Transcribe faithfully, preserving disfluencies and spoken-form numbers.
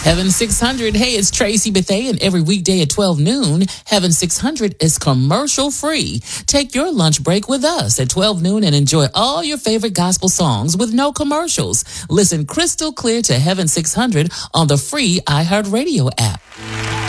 Heaven six hundred. Hey, it's Tracy Bethea, and every weekday at twelve noon, Heaven six hundred is commercial free. Take your lunch break with us at twelve noon and enjoy all your favorite gospel songs with no commercials. Listen crystal clear to Heaven six hundred on the free iHeartRadio app.